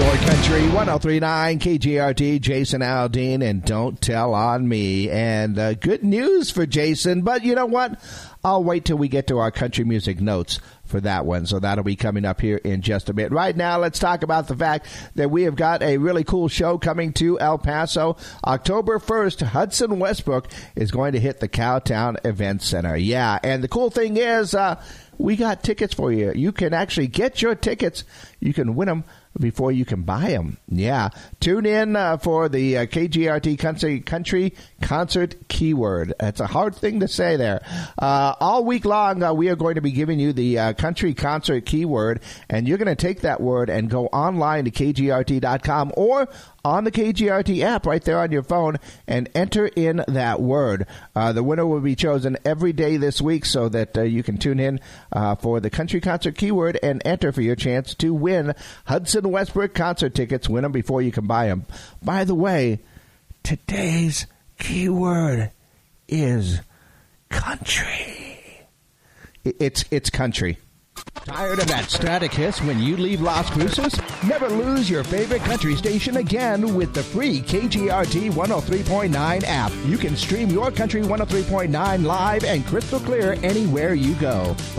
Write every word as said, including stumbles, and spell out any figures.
your country, one oh three point nine K G R T, Jason Aldean, and Don't Tell on Me. And uh, good news for Jason, but you know what? I'll wait till we get to our country music notes for that one. So that'll be coming up here in just a bit. Right now, let's talk about the fact that we have got a really cool show coming to El Paso. October first, Hudson Westbrook is going to hit the Cowtown Event Center. Yeah, and the cool thing is uh, we got tickets for you. You can actually get your tickets. You can win them before you can buy them. Yeah. Tune in uh, for the uh, K G R T country, country Concert Keyword. That's a hard thing to say there. Uh, all week long, uh, we are going to be giving you the uh, Country Concert Keyword, and you're going to take that word and go online to K G R T dot com or on the K G R T app right there on your phone and enter in that word. Uh, the winner will be chosen every day this week so that uh, you can tune in uh, for the Country Concert Keyword and enter for your chance to win Hudson Westbrook concert tickets. Win them before you can buy them. By the way, today's keyword is country. It's, it's country. Tired of that static hiss when you leave Las Cruces? Never lose your favorite country station again with the free K G R T one oh three point nine app. You can stream your Country one oh three point nine live and crystal clear anywhere you go.